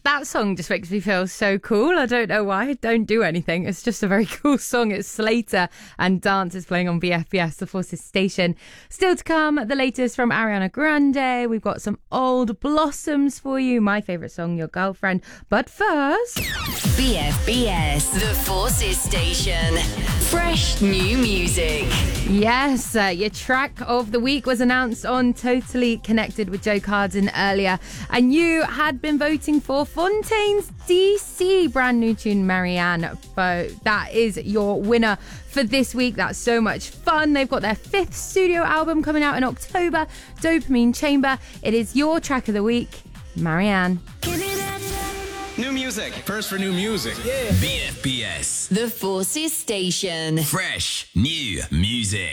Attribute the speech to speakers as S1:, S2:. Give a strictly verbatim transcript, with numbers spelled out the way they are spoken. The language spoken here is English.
S1: that song just makes me feel so cool. I don't know why. Don't do anything. It's just a very cool song. It's Slater and Dance is playing on B F B S, the Forces station. Still to come, the latest from Ariana Grande. We've got some old Blossoms for you. My favourite song, Your Girlfriend. But first...
S2: B F B S, the Forces station. Fresh new music.
S1: Yes, uh, your track of the week was announced on Totally Connected with Joe Carden earlier. And you had been voting for Fontaine's D C brand new tune, Marianne. So that is your winner for this week. That's so much fun. They've got their fifth studio album coming out in October, Dopamine Chamber. It is your track of the week, Marianne.
S3: New music. First for new music. Yeah.
S4: B F B S.
S2: The Forces station.
S4: Fresh new music.